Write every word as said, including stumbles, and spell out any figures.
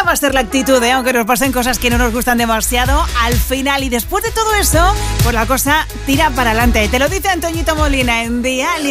esa va a ser la actitud, ¿eh? Aunque nos pasen cosas que no nos gustan demasiado, al final y después de todo eso, pues la cosa tira para adelante. Te lo dice Antoñito Molina en Dial.